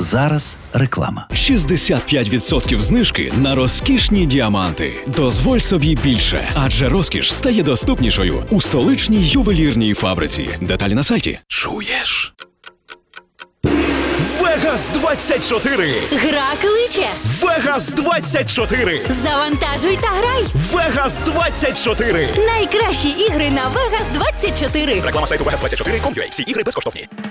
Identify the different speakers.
Speaker 1: зараз реклама.
Speaker 2: 65% знижки на розкішні діаманти. Дозволь собі більше, адже розкіш стає доступнішою у столичній ювелірній фабриці. Деталі на сайті. Чуєш?
Speaker 3: Вегас 24!
Speaker 4: Гра кличе!
Speaker 3: Вегас 24!
Speaker 4: Завантажуй та грай!
Speaker 3: Вегас 24!
Speaker 4: Найкращі ігри на Vegas 24!
Speaker 3: Реклама сайту Vegas24.com.ua. Всі ігри безкоштовні.